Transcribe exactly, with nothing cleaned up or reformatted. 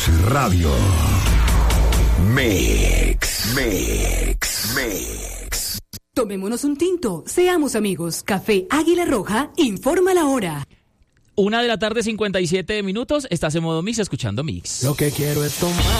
Radio Mix, Mix, Mix. Tomémonos un tinto, seamos amigos. Café Águila Roja informa la hora. Una de la tarde, cincuenta y siete minutos. Estás en modo Mix, escuchando Mix. Lo que quiero es tomar.